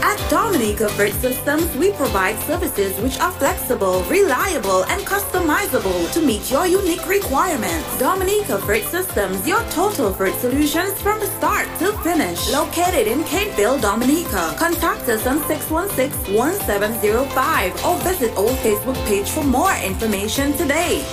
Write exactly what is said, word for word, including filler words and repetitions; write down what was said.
At Dominica Freight Systems, we provide services which are flexible, reliable, and customizable to meet your unique requirements. Dominica Freight Systems, your total freight solutions from start to finish. Located in Cateville, Dominica. Contact us on six one six, one seven zero five or visit our Facebook page for more information today.